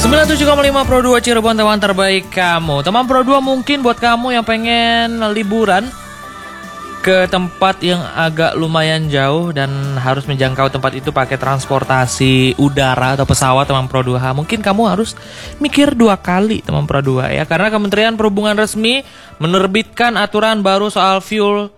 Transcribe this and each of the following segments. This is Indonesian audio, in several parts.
97,5 Pro 2 Cirebon, teman terbaik kamu. Teman Pro 2, mungkin buat kamu yang pengen liburan ke tempat yang agak lumayan jauh dan harus menjangkau tempat itu pakai transportasi udara atau pesawat, teman Pro 2, mungkin kamu harus mikir 2 kali, teman Pro 2 ya. Karena Kementerian Perhubungan resmi menerbitkan aturan baru soal fuel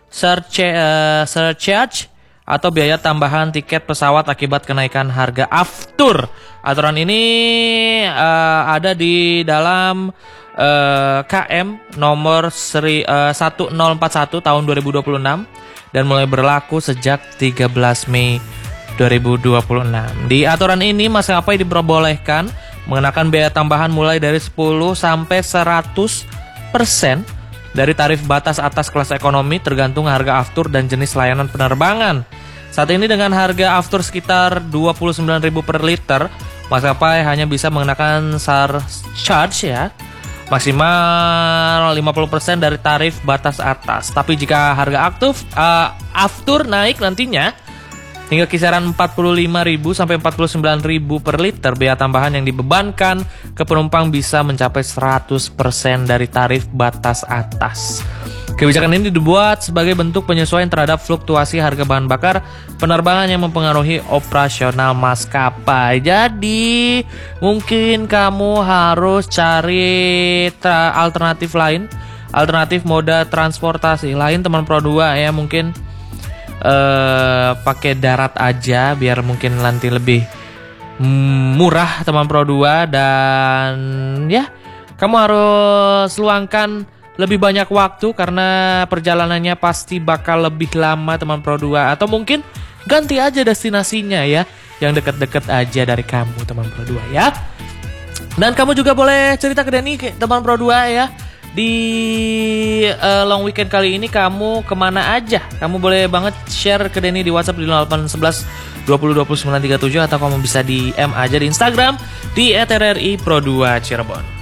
surcharge atau biaya tambahan tiket pesawat akibat kenaikan harga aftur. Aturan ini ada di dalam KM nomor 1041 tahun 2026 dan mulai berlaku sejak 13 Mei 2026. Di aturan ini maskapai diperbolehkan mengenakan biaya tambahan mulai dari 10 sampai 100% dari tarif batas atas kelas ekonomi tergantung harga aftur dan jenis layanan penerbangan. Saat ini dengan harga aftur sekitar 29.000 per liter, maskapai hanya bisa mengenakan surcharge ya, maksimal 50% dari tarif batas atas. Tapi jika harga aftur naik nantinya hingga kisaran 45.000 sampai 49.000 per liter, biaya tambahan yang dibebankan ke penumpang bisa mencapai 100% dari tarif batas atas. Kebijakan ini dibuat sebagai bentuk penyesuaian terhadap fluktuasi harga bahan bakar penerbangan yang mempengaruhi operasional maskapai. Jadi mungkin kamu harus cari alternatif lain, alternatif moda transportasi lain, teman Pro 2 ya. Mungkin pakai darat aja biar mungkin nanti lebih murah, teman Pro 2. Dan ya, kamu harus luangkan lebih banyak waktu karena perjalanannya pasti bakal lebih lama, teman Pro 2. Atau mungkin ganti aja destinasinya ya, yang deket-deket aja dari kamu, teman Pro 2 ya. Dan kamu juga boleh cerita ke Denny, teman Pro 2 ya. Di long weekend kali ini kamu kemana aja? Kamu boleh banget share ke Denny di WhatsApp di 0811 20 29 37, atau kamu bisa DM aja di Instagram di @RRI Pro 2 Cirebon.